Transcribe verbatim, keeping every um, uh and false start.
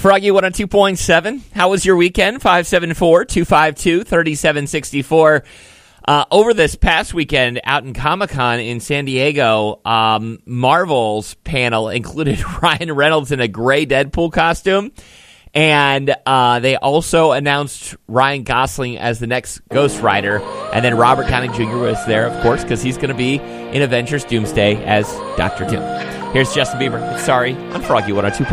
Froggy one oh two point seven. How was your weekend? five seven four, two five two, three seven six four. Uh, over this past weekend out in Comic-Con in San Diego, um, Marvel's panel included Ryan Reynolds in a gray Deadpool costume. And uh, they also announced Ryan Gosling as the next Ghost Rider. And then Robert Downey Junior was there, of course, because he's going to be in Avengers Doomsday as Doctor Doom. Here's Justin Bieber. Sorry, I'm Froggy one oh two point seven.